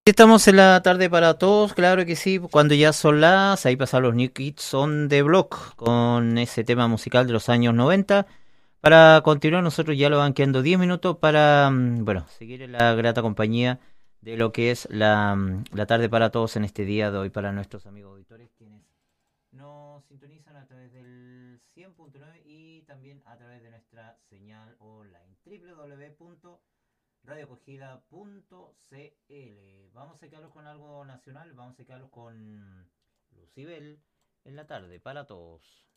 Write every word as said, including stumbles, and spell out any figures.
Estamos en la tarde para todos, claro que sí, cuando ya son las, ahí pasan los New Kids on the Block con ese tema musical de los años noventa. Para continuar, nosotros ya lo van quedando diez minutos para, mm, bueno, seguir en la grata compañía de lo que es la, mm, la tarde para todos en este día de hoy para nuestros amigos auditores quienes nos sintonizan a través del cien punto nueve y también a través de nuestra señal online w w w punto radio acogida punto c l. Vamos a quedarnos con algo nacional, vamos a quedarnos con Lucibel en la tarde para todos.